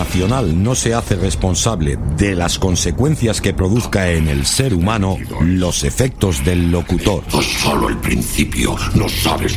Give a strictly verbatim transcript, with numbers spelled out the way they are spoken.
racional no se hace responsable de las consecuencias que produzca en el ser humano, los efectos del locutor. Es solo el principio. No sabes